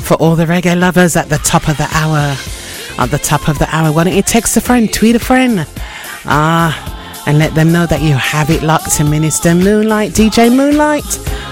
for all the reggae lovers at the top of the hour. At the top of the hour, why don't you text a friend, tweet a friend, and let them know that you have it locked to Minister Moonlight, DJ Moonlight.